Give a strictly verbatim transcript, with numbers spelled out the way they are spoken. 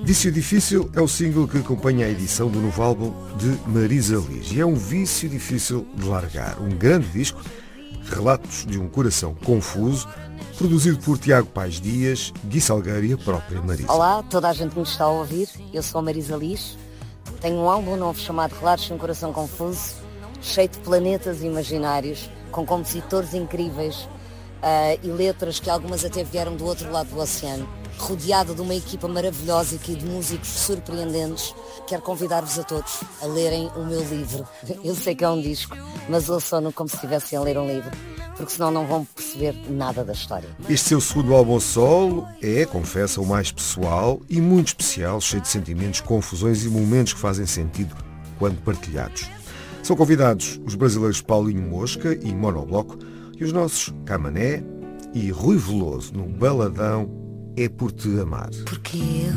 Vício Difícil é o single que acompanha a edição do novo álbum de Marisa Liz. E é um vício difícil de largar. Um grande disco, relatos de um coração confuso, produzido por Tiago Paes Dias, Gui Salgueiro e a própria Marisa. Olá, toda a gente que nos está a ouvir. Eu sou a Marisa Liz. Tenho um álbum novo chamado Relatos de um Coração Confuso, cheio de planetas imaginários, com compositores incríveis uh, e letras que algumas até vieram do outro lado do oceano. Rodeado de uma equipa maravilhosa e de músicos surpreendentes, quero convidar-vos a todos a lerem o meu livro. Eu sei que é um disco, mas ouçam-no como se estivessem a ler um livro, porque senão não vão perceber nada da história. Este seu segundo álbum solo é, confessa, o mais pessoal e muito especial, cheio de sentimentos, confusões e momentos que fazem sentido quando partilhados. São convidados os brasileiros Paulinho Mosca e Monobloco e os nossos Camané e Rui Veloso no baladão É Por Te Amar. Porque